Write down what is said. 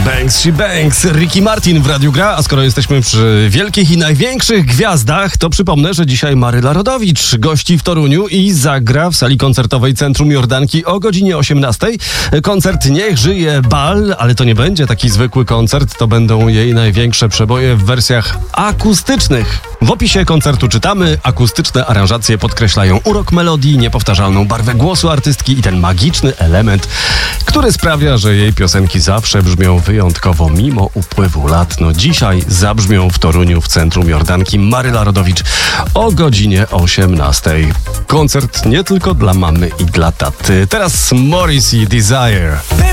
Banks, she banks. Ricky Martin w Radiu Gra, a skoro jesteśmy przy wielkich i największych gwiazdach, to przypomnę, że dzisiaj Maryla Rodowicz gości w Toruniu i zagra w sali koncertowej Centrum Jordanki o godzinie 18. Koncert Niech żyje bal, ale to nie będzie taki zwykły koncert, to będą jej największe przeboje w wersjach akustycznych. W opisie koncertu czytamy: akustyczne aranżacje podkreślają urok melodii, niepowtarzalną barwę głosu artystki i ten magiczny element, który sprawia, że jej piosenki zawsze brzmią wyjątkowo mimo upływu lat. No dzisiaj zabrzmią w Toruniu w Centrum Jordanki Maryla Rodowicz o godzinie 18. Koncert nie tylko dla mamy i dla taty. Teraz Morrissey Desire.